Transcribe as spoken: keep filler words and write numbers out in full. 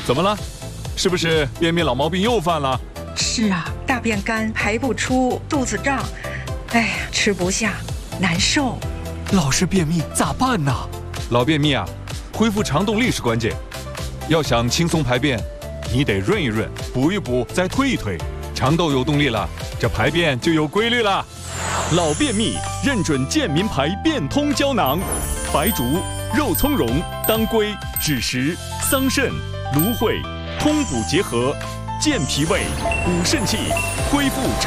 怎么了？是不是便秘老毛病又犯了？ 是啊，大便干，排不出，肚子胀，哎呀，吃不下，难受。 老是便秘咋办呢？ 老便秘啊，恢复肠动力是关键。要想轻松排便，你得润一润，补一补，再推一推，肠道有动力了，这排便就有规律了。 老便秘认准健民排便通胶囊，白术、肉苁蓉、当归、枳实、桑葚、芦荟，通补结合，健脾胃，补肾气，恢复。